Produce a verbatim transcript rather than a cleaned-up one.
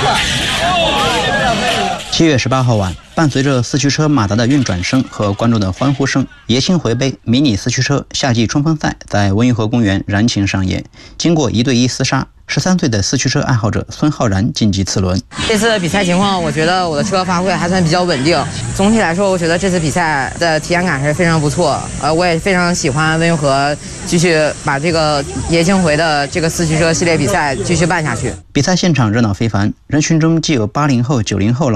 七月十八号晚，伴随着四驱车马达的运转声和观众的欢呼声，爷青回杯迷你四驱车夏季冲锋赛在温榆河公园燃情上演。经过一对一厮杀，十三岁的四驱车爱好者孙浩然晋级次轮。 这次比赛情况，我觉得我的车发挥还算比较稳定。总体来说，我觉得这次比赛的体验感是非常不错。呃，我也非常喜欢温榆河，继续把这个爷青回的这个四驱车系列比赛继续办下去。 比赛现场热闹非凡，人群中既有八零后、九零后。